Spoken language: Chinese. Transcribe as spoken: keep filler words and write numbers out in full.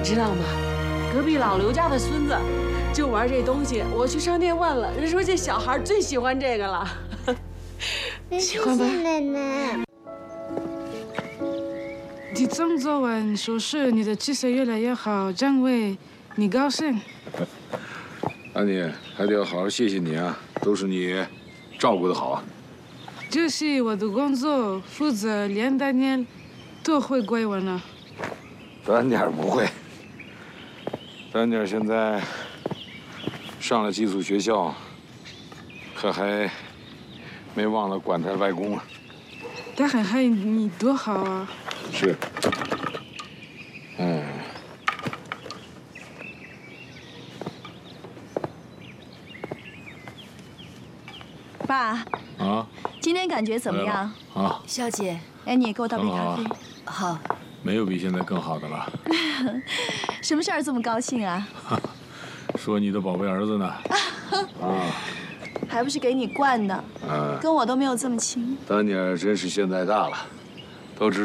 知道吗？隔壁老刘家的孙子就玩这东西。我去商店问了，人说这小孩最喜欢这个了。喜欢吧？ 奶奶。 你这么做完手术，你的气色越来越好，张伟，你高兴？ 安妮，还得要好好谢谢你啊，都是你照顾得好啊。 这是我的工作，负责连大年都会归我呢。 丹妮儿不会，丹妮儿现在上了寄宿学校，可还没忘了管她外公啊。 他很爱你，多好啊！ 是，嗯。 爸。 啊。 今天感觉怎么样？ 啊。 小姐，哎，你也给我倒杯咖啡。好。 没有比现在更好的了。 什么事儿这么高兴啊？ 说你的宝贝儿子呢。啊。 还不是给你惯的。嗯。跟我都没有这么亲。 丹妮儿真是现在大了，都知。